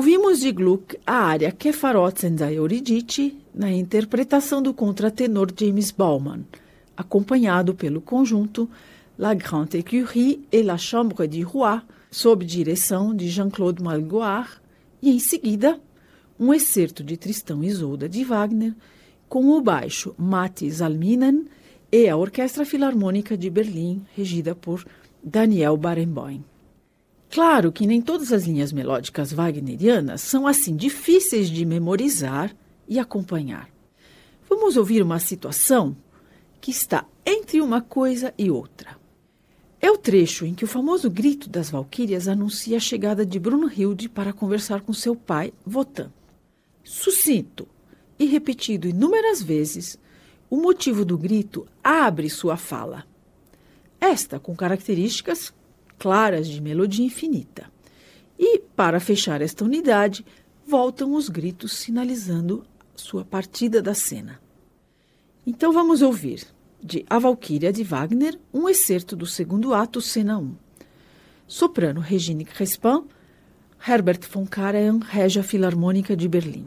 Ouvimos de Gluck a área Käferotzen da Eurídice na interpretação do contratenor James Bauman, acompanhado pelo conjunto La Grande Écurie et la Chambre du Roi, sob direção de Jean-Claude Malgoire, e em seguida um excerto de Tristão e Isolda de Wagner, com o baixo Matti Salminen e a Orquestra Filarmônica de Berlim, regida por Daniel Barenboim. Claro que nem todas as linhas melódicas wagnerianas são assim difíceis de memorizar e acompanhar. Vamos ouvir uma situação que está entre uma coisa e outra. É o trecho em que o famoso grito das Valquírias anuncia a chegada de Brunhilde para conversar com seu pai, Wotan. Sucinto e repetido inúmeras vezes, o motivo do grito abre sua fala. Esta com características claras de melodia infinita. E, para fechar esta unidade, voltam os gritos sinalizando sua partida da cena. Então vamos ouvir, de A Valquíria de Wagner, um excerto do segundo ato, cena 1. Soprano Regine Crespin, Herbert von Karajan, Regia Filarmônica de Berlim.